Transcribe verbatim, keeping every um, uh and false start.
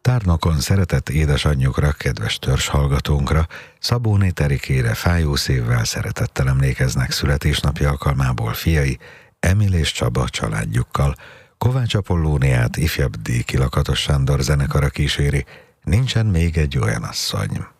Tárnokon szeretett édesanyjukra, kedves törzshallgatónkra, Szabóné Terikére fájó szívvel szeretettel emlékeznek születésnapja alkalmából fiai, Emil és Csaba családjukkal. Kovács Apollóniát ifjabb díj Kilakatos Sándor zenekara kíséri, Nincsen még egy olyan asszony.